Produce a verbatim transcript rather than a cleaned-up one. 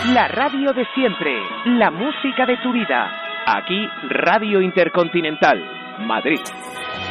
La radio de siempre, la música de tu vida. Aquí, Radio Intercontinental, Madrid.